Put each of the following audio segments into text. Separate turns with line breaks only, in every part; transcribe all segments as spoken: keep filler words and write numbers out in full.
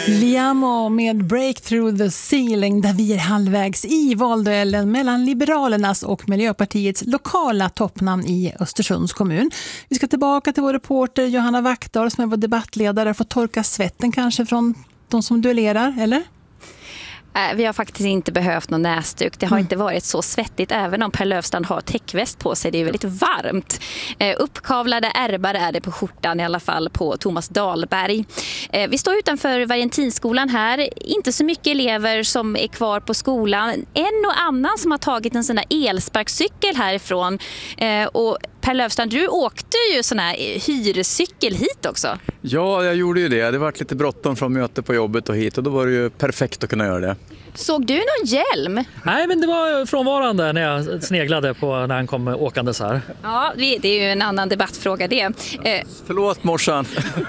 Liamo med Break Through the Ceiling, där vi är halvvägs i valduellen mellan Liberalernas och Miljöpartiets lokala toppnamn i Östersunds kommun. Vi ska tillbaka till vår reporter Johanna Wackdahl som är vår debattledare, för att torka svetten kanske från de som duellerar, eller?
Vi har faktiskt inte behövt någon näsduk. Det har mm. inte varit så svettigt, även om Per Löfstrand har täckväst på sig. Det är väldigt varmt. Eh, uppkavlade ärbar är det på skjortan, i alla fall på Thomas Dahlberg. Eh, vi står utanför Variantinskolan här. Inte så mycket elever som är kvar på skolan. En och annan som har tagit en sån här elsparkcykel härifrån. Eh, och Per Löfstrand, du åkte ju sån här hyrcykel hit också.
Ja, jag gjorde ju det. Det var lite bråttom från mötet på jobbet och hit, och då var det ju perfekt att kunna göra det.
Såg du någon hjälm?
Nej, men det var frånvarande när jag sneglade på när han kom åkandes här.
Ja, det är ju en annan debattfråga det. Eh.
Förlåt morsan.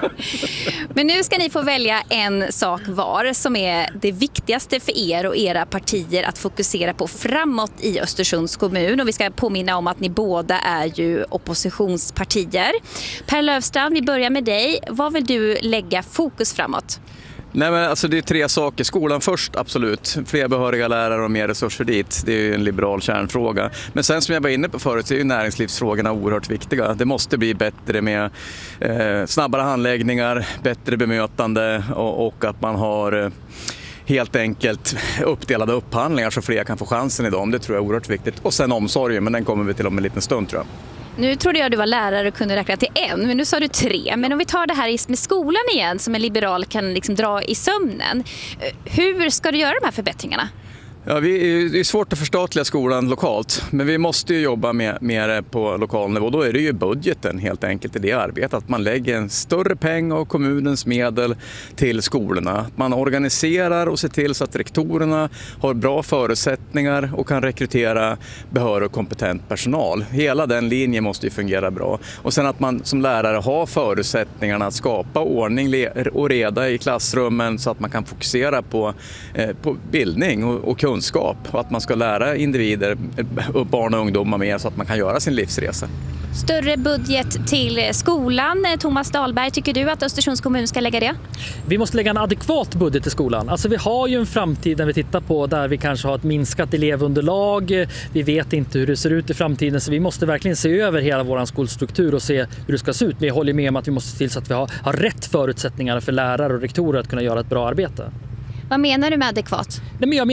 Men nu ska ni få välja en sak var som är det viktigaste för er och era partier att fokusera på framåt i Östersunds kommun. Och vi ska påminna om att ni båda är ju oppositionspartier. Per Löfstrand, vi börjar med dig. Vad vill du lägga fokus framåt?
Nej, men alltså det är tre saker. Skolan först, absolut. Fler behöriga lärare och mer resurser dit. Det är ju en liberal kärnfråga. Men sen som jag var inne på förut så är ju näringslivsfrågorna oerhört viktiga. Det måste bli bättre med eh, snabbare handläggningar, bättre bemötande och, och att man har eh, helt enkelt uppdelade upphandlingar så fler kan få chansen i dem. Det tror jag är oerhört viktigt. Och sen omsorgen, men den kommer vi till om en liten stund tror jag.
Nu trodde jag du var lärare och kunde räkna till en, men nu sa du tre. Men om vi tar det här med skolan igen, som en liberal kan liksom dra i sömnen. Hur ska du göra de här förbättringarna?
Ja, vi, det är svårt att förstatliga skolan lokalt, men vi måste ju jobba med, mer på lokal nivå. Då är det ju budgeten helt enkelt i det arbetet. Att man lägger en större peng av kommunens medel till skolorna. Man organiserar och ser till så att rektorerna har bra förutsättningar och kan rekrytera behörig och kompetent personal. Hela den linjen måste ju fungera bra. Och sen att man som lärare har förutsättningarna att skapa ordning och reda i klassrummen så att man kan fokusera på, eh, på bildning och, och kunskap. kunskap och att man ska lära individer, barn och ungdomar mer så att man kan göra sin livsresa.
Större budget till skolan. Thomas Dahlberg, tycker du att Östersunds kommun ska lägga det?
Vi måste lägga en adekvat budget till skolan. Alltså vi har ju en framtid när vi tittar på där vi kanske har ett minskat elevunderlag. Vi vet inte hur det ser ut i framtiden, så vi måste verkligen se över hela vår skolstruktur och se hur det ska se ut. Men jag håller med om att vi måste se till så att vi har, har rätt förutsättningar för lärare och rektorer att kunna göra ett bra arbete.
Vad menar du med adekvat?
Nej, men jag